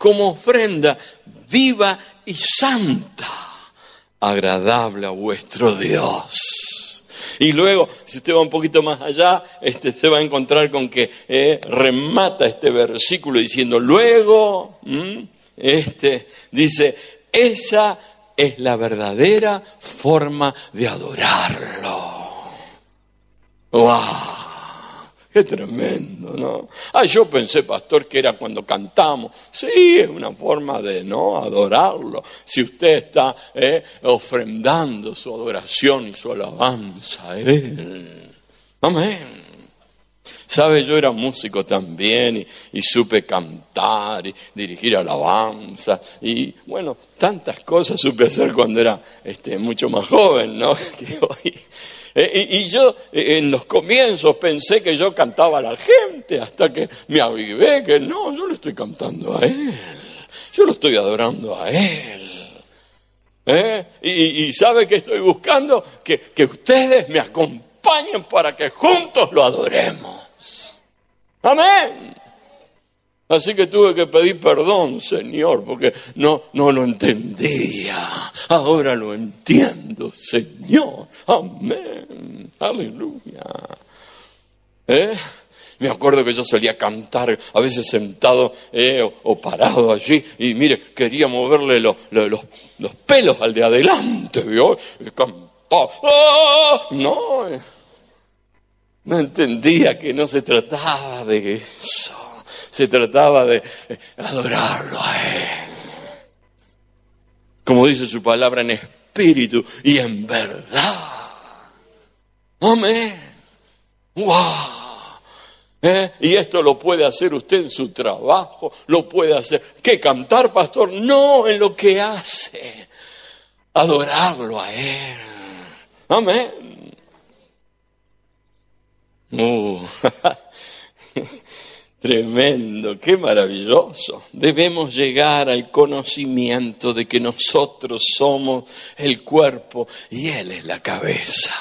como ofrenda viva y santa, agradable a vuestro Dios. Y luego, si usted va un poquito más allá, se va a encontrar con que remata este versículo diciendo, luego, dice, esa es la verdadera forma de adorarlo. ¡Wow! ¡Qué tremendo!, ¿no? Yo pensé, pastor, que era cuando cantamos. Sí, es una forma de no adorarlo. Si usted está ofrendando su adoración y su alabanza a Él. Amén. ¿Sabe? Yo era músico también y supe cantar y dirigir alabanza. Y bueno, tantas cosas supe hacer cuando era mucho más joven, ¿no? Que hoy. Y yo en los comienzos pensé que yo cantaba a la gente hasta que me avivé que no, yo le estoy cantando a Él. Yo lo estoy adorando a Él. Y ¿sabe qué estoy buscando? Que ustedes me acompañen para que juntos lo adoremos. Amén. Así que tuve que pedir perdón, Señor, porque no lo entendía. Ahora lo entiendo, Señor. Amén. Aleluya. Me acuerdo que yo solía cantar, a veces sentado o parado allí, y mire, quería moverle los pelos al de adelante, ¿vio? Y cantaba. ¡Oh! No entendía que no se trataba de eso. Se trataba de adorarlo a Él. Como dice su palabra, en espíritu y en verdad. Amén. ¡Wow! Y esto lo puede hacer usted en su trabajo, lo puede hacer. ¿Qué, cantar, pastor? No, en lo que hace. Adorarlo a Él. Amén. Tremendo, qué maravilloso. Debemos llegar al conocimiento de que nosotros somos el cuerpo y Él es la cabeza.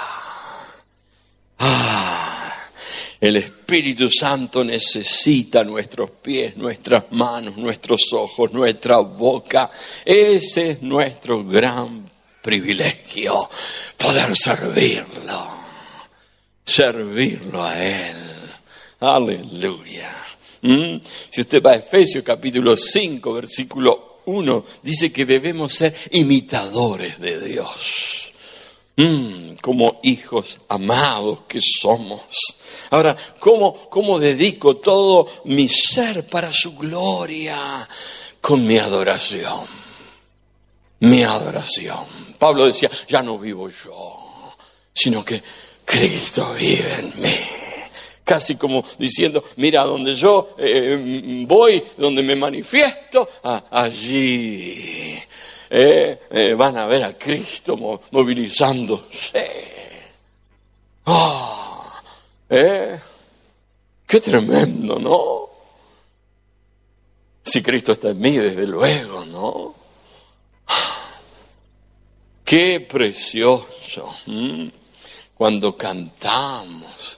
El Espíritu Santo necesita nuestros pies, nuestras manos, nuestros ojos, nuestra boca. Ese es nuestro gran privilegio, poder servirlo a Él. Aleluya. Si usted va a Efesios capítulo 5, versículo 1, dice que debemos ser imitadores de Dios. Como hijos amados que somos. Ahora, ¿cómo dedico todo mi ser para su gloria? Con mi adoración. Mi adoración. Pablo decía, ya no vivo yo, sino que Cristo vive en mí. Casi como diciendo, mira, donde yo voy, donde me manifiesto, allí van a ver a Cristo movilizándose. Qué tremendo, ¿no? Si Cristo está en mí, desde luego, ¿no? Qué precioso. Cuando cantamos,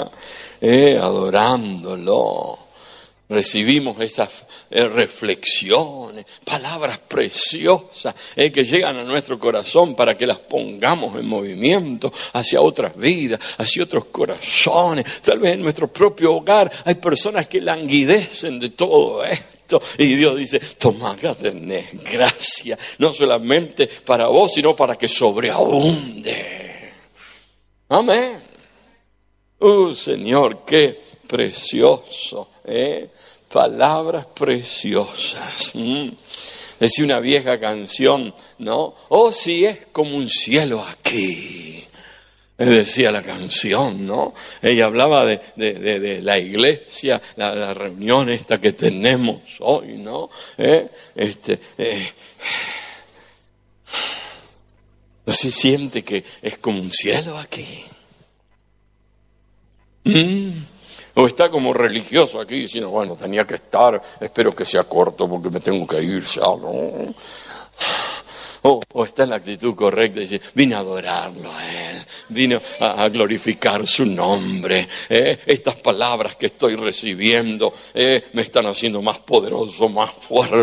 adorándolo, recibimos esas reflexiones, palabras preciosas que llegan a nuestro corazón para que las pongamos en movimiento hacia otras vidas, hacia otros corazones. Tal vez en nuestro propio hogar hay personas que languidecen de todo esto. Y Dios dice, toma, tenés gracia, no solamente para vos, sino para que sobreabunde. Amén. Señor, qué precioso, palabras preciosas. Decía una vieja canción, ¿no? Oh, si es como un cielo aquí. Decía la canción, ¿no? Ella hablaba de la iglesia, la reunión esta que tenemos hoy, ¿no? ¿No se siente que es como un cielo aquí? O está como religioso aquí diciendo, bueno, tenía que estar, espero que sea corto porque me tengo que ir ya, ¿no? O está en la actitud correcta y dice, vine a adorarlo a Él, vine a glorificar su nombre. Estas palabras que estoy recibiendo me están haciendo más poderoso, más fuerte.